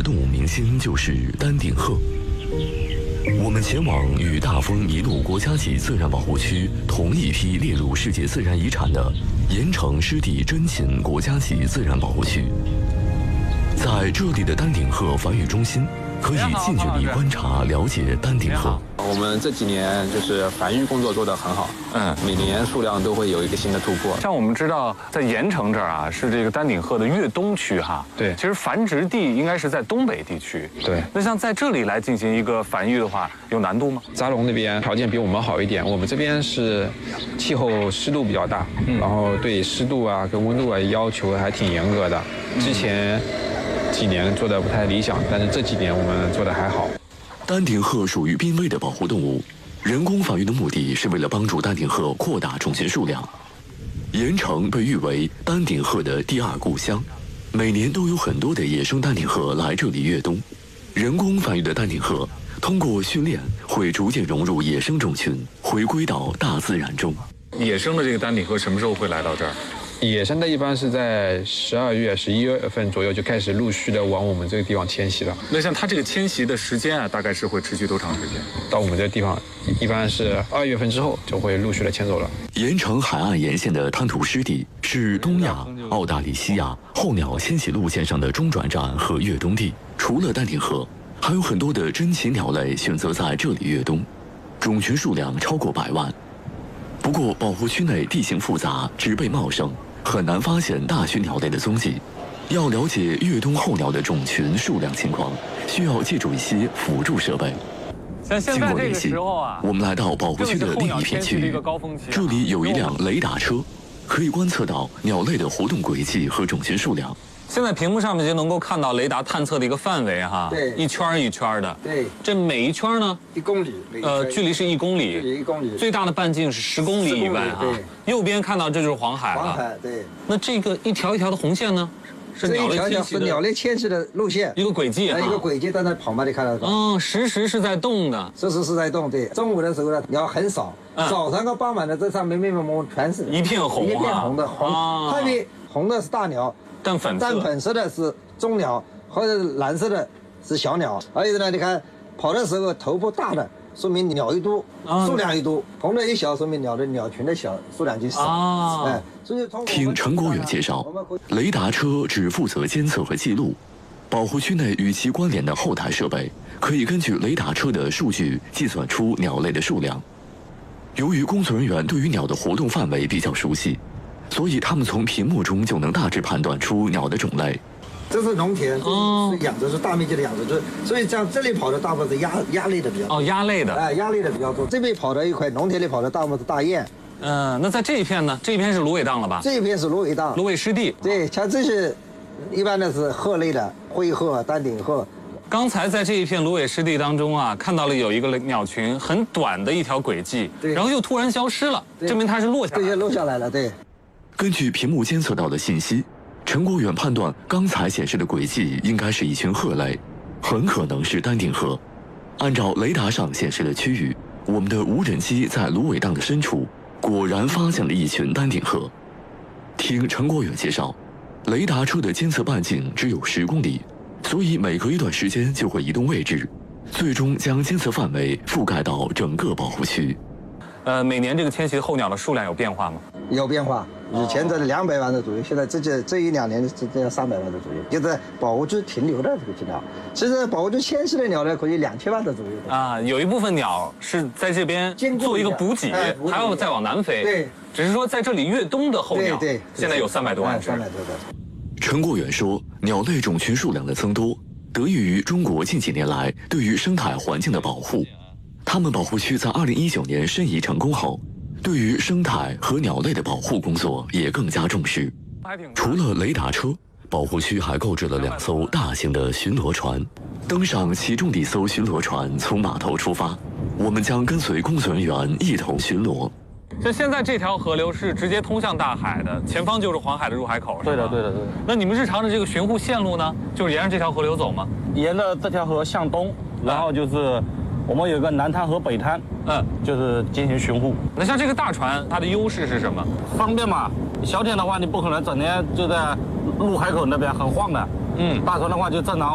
动物明星就是丹顶鹤。我们前往与大丰麋鹿国家级自然保护区同一批列入世界自然遗产的盐城湿地珍禽国家级自然保护区。在这里的丹顶鹤繁育中心，可以近距离观察了解丹顶鹤。 我们这几年就是繁育工作做得很好，每年数量都会有一个新的突破。 像我们知道，在盐城这儿啊，是这个丹顶鹤的越冬区哈。 对， 其实繁殖地应该是在东北地区。 对， 那像在这里来进行一个繁育的话，有难度吗？ 扎龙那边条件比我们好一点，我们这边是气候湿度比较大，然后对湿度啊跟温度啊要求还挺严格的。之前几年做的不太理想，但是这几年我们做的还好。 丹顶鹤属于濒危的保护动物，人工繁育的目的是为了帮助丹顶鹤扩大种群数量。盐城被誉为丹顶鹤的第二故乡，每年都有很多的野生丹顶鹤来这里越冬。人工繁育的丹顶鹤通过训练会逐渐融入野生种群，回归到大自然中。 野生的这个丹顶鹤什么时候会来到这儿？ 野生的一般是在12月、11月份左右就开始陆续的往我们这个地方迁徙了。 那像它这个迁徙的时间啊，大概是会持续多长时间？ 到我们这个地方，一般是2月份之后就会陆续的迁走了。 盐城海岸沿线的滩涂湿地是东亚、澳大利西亚候鸟迁徙路线上的中转站和越冬地。除了丹顶鹤，还有很多的珍禽鸟类选择在这里越冬，种群数量超过100万。不过，保护区内地形复杂，植被茂盛，很难发现大群鸟类的踪迹。要了解越冬候鸟的种群数量情况，需要借助一些辅助设备。经过联系，我们来到保护区的另一片区域，这里有一辆雷达车，可以观测到鸟类的活动轨迹和种群数量。 现在屏幕上面就能够看到雷达探测的一个范围哈， 对， 一圈一圈的， 对， 这每一圈呢 1公里， 距离是1公里 ，1公里， 最大的半径是10公里以外哈。右边看到这就是黄海了， 黄海对。 那这个一条一条的红线呢，是鸟类迁徙的路线， 一个轨迹， 一个轨迹在那旁边你看得到。 实时是在动的， 实时是在动，对。中午的时候呢，鸟很少，早上和傍晚的这上面全是一片红， 一片红的红，特别红的是大鸟。淡粉色的是中鸟，或者蓝色的是小鸟。还有呢，你看跑的时候头部大的，说明鸟越多，数量越多；红的越小，说明鸟群的小，数量就少。所以听陈国远介绍，雷达车只负责监测和记录，保护区内与其关联的后台设备可以根据雷达车的数据计算出鸟类的数量。由于工作人员对于鸟的活动范围比较熟悉，所以他们从屏幕中就能大致判断出鸟的种类。 这是农田，是养殖，是大面积的养殖，所以像这里跑的大部分是鸭类的比较多。 鸭类的。 鸭类的比较多。这边跑的一块农田里跑的大部分是大雁。 那在这一片呢？这一片是芦苇荡了吧？ 这一片是芦苇荡， 芦苇湿地。 对，像这些一般的是鹤类的，灰鹤、丹顶鹤。 刚才在这一片芦苇湿地当中啊，看到了有一个鸟群很短的一条轨迹，然后又突然消失了，证明它是落下来了。 对，落下来了，对。 根据屏幕监测到的信息，陈国远判断刚才显示的轨迹应该是一群鹤类，很可能是丹顶鹤。按照雷达上显示的区域，我们的无人机在芦苇荡的深处果然发现了一群丹顶鹤。听陈国远介绍，雷达车的监测半径只有10公里，所以每隔一段时间就会移动位置，最终将监测范围覆盖到整个保护区。 每年这个迁徙候鸟的数量有变化吗？ 有变化，以前在200万的左右，现在这1-2年这样300万的左右，就在保护区停留的这个鸟。其实保护区迁徙的鸟呢，可以2000万的左右。 有一部分鸟是在这边做一个补给，还要再往南飞。 对， 只是说在这里越冬的候鸟， 对， 现在有300多万只。 300多的。 陈国远说，鸟类种群数量的增多，得益于中国近几年来对于生态环境的保护。他们保护区在2019年申遗成功后，对于生态和鸟类的保护工作也更加重视。除了雷达车，保护区还购置了2艘大型的巡逻船。登上其中的一艘巡逻船从码头出发，我们将跟随工作人员一同巡逻。 像现在这条河流是直接通向大海的，前方就是黄海的入海口， 对的。 那你们日常的这个巡护线路呢，就是沿着这条河流走吗？ 沿着这条河向东，然后就是我们有个南滩和北滩，就是进行巡护。 那像这个大船，它的优势是什么？ 方便嘛。小艇的话，你不可能整天就在入海口那边很晃的。大船的话就正常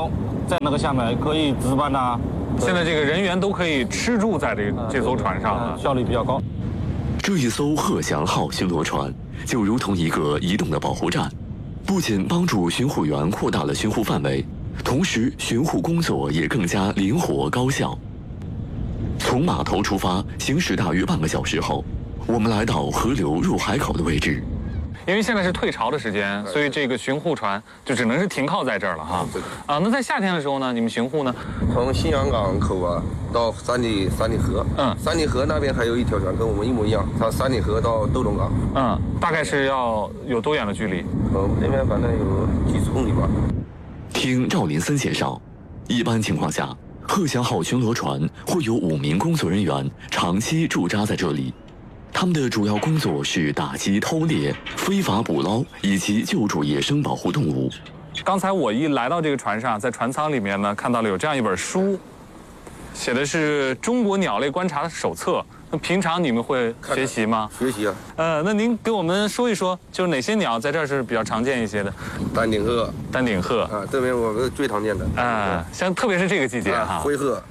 在那个下面可以值班呐。 现在这个人员都可以吃住在这艘船上了， 效率比较高。 这一艘鹤翔号巡逻船就如同一个移动的保护站，不仅帮助巡护员扩大了巡护范围，同时巡护工作也更加灵活高效。从码头出发，行驶大约半个小时后，我们来到河流入海口的位置。 因为现在是退潮的时间，所以这个巡护船就只能是停靠在这儿了哈。 对的。 那在夏天的时候呢，你们巡护呢？ 从新阳港口啊到三里河，三里河那边还有一条船跟我们一模一样，它三里河到窦龙港。 大概是要有多远的距离？ 那边反正有几十公里吧。 听赵林森介绍，一般情况下，鹤翔号巡逻船会有5名工作人员长期驻扎在这里。他们的主要工作是打击偷猎、非法捕捞以及救助野生保护动物。 刚才我一来到这个船上，在船舱里面呢，看到了有这样一本书，写的是《中国鸟类观察手册》。那平常你们会学习吗？ 学习啊。 那您给我们说一说，就是哪些鸟在这儿是比较常见一些的？ 丹顶鹤。 丹顶鹤啊，这边我们最常见的。 像特别是这个季节哈。 灰鹤。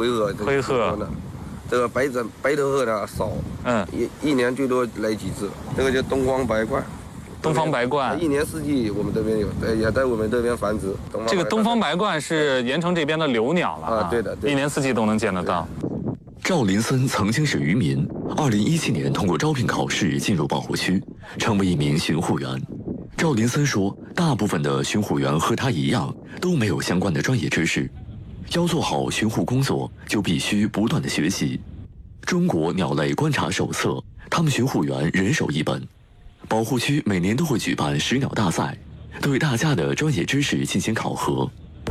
这个白头鹤呢少，一年最多来几次。这个叫东方白鹳。 东方白鹳一年四季我们这边有，也在我们这边繁殖。 这个东方白鹳是盐城这边的留鸟了啊，对的， 一年四季都能见得到。 赵林森曾经是渔民，2017年通过招聘考试进入保护区，成为一名巡护员。赵林森说，大部分的巡护员和他一样，都没有相关的专业知识。要做好巡护工作，就必须不断的学习。中国鸟类观察手册，他们巡护员人手一本。保护区每年都会举办识鸟大赛，对大家的专业知识进行考核。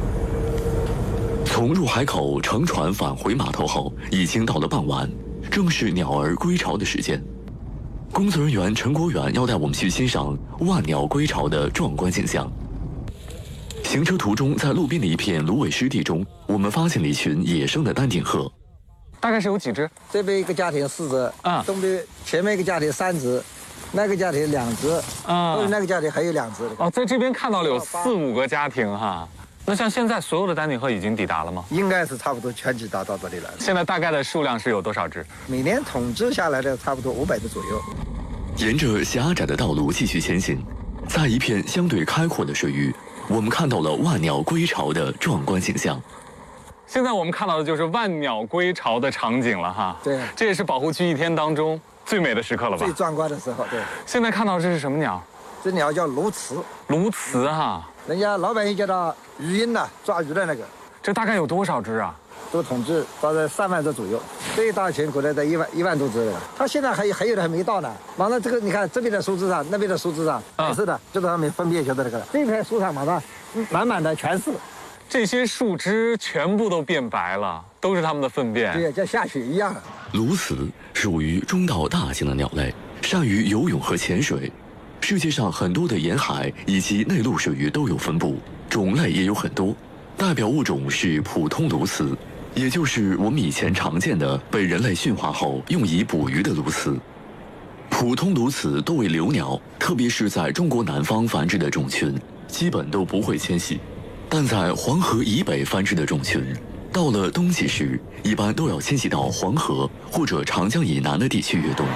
从入海口乘船返回码头后，已经到了傍晚，正是鸟儿归巢的时间。工作人员陈国远要带我们去欣赏万鸟归巢的壮观景象。行车途中，在路边的一片芦苇湿地中，我们发现了一群野生的丹顶鹤。 大概是有几只？ 这边一个家庭4只，东边前面一个家庭3只，那个家庭2只，后面那个家庭还有2只。 在这边看到了有4、5个家庭哈。那像现在所有的丹顶鹤已经抵达了吗？ 应该是差不多全抵达到这里来了。 现在大概的数量是有多少只？ 每年统计下来的差不多500只左右。 沿着狭窄的道路继续前行，在一片相对开阔的水域，我们看到了万鸟归巢的壮观景象。 现在我们看到的就是万鸟归巢的场景了哈。 对， 这也是保护区一天当中最美的时刻了吧？ 最壮观的时候，对。 现在看到这是什么鸟？ 这鸟叫鸬鹚。 鸬鹚哈， 人家老百姓叫它鱼鹰呐，抓鱼的那个。 这大概有多少只啊？ 都统计大概3万只左右，最大群可能在1万多只了。它现在还有的还没到呢。马上这个你看这边的树枝上，那边的树枝上，是的，就是他们分辨学的那个了。这片树上马上满满的全是。 这些树枝全部都变白了，都是它们的粪便。 对，像下雪一样。 鸬鹚属于中到大型的鸟类，善于游泳和潜水。世界上很多的沿海以及内陆水域都有分布，种类也有很多。代表物种是普通鸬鹚，也就是我们以前常见的被人类驯化后用以捕鱼的鸬鹚。普通鸬鹚多为留鸟，特别是在中国南方繁殖的种群，基本都不会迁徙。但在黄河以北繁殖的种群，到了冬季时，一般都要迁徙到黄河或者长江以南的地区越冬。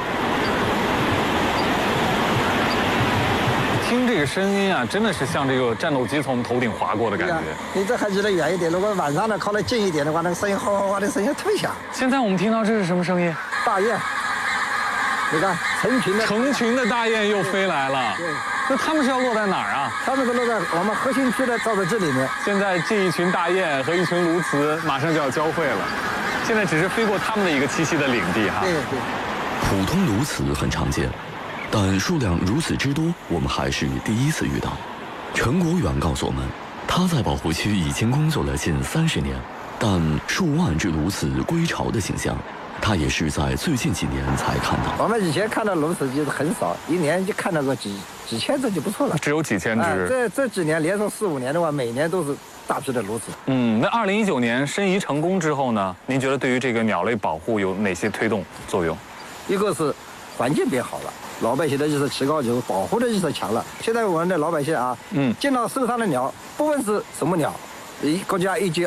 听这个声音啊，真的是像这个战斗机从我们头顶划过的感觉。 你这还离得远一点，如果晚上呢靠得近一点的话，那个声音哗哗哗的声音特别响。 现在我们听到这是什么声音？ 大雁。你看， 成群的大雁又飞来了。 对。 那他们是要落在哪儿啊？ 他们都落在我们核心区的造纸这里面。 现在这一群大雁和一群鸬鹚马上就要交汇了，现在只是飞过他们的一个栖息的领地哈。 对对。 普通鸬鹚很常见，但数量如此之多，我们还是第一次遇到。陈国远告诉我们，他在保护区已经工作了近30年，但数万只鸬鹚归巢的景象，他也是在最近几年才看到。 我们以前看到鸬鹚就是很少，一年就看到个几千只就不错了。 只有几千只。 这几年连续4、5年的话，每年都是大批的鸬鹚。 那2019年申遗成功之后呢？您觉得对于这个鸟类保护有哪些推动作用？ 一个是环境变好了，老百姓的意识提高之后，保护的意识强了。现在我们的老百姓啊，见到受伤的鸟，不问是什么鸟， 国家一级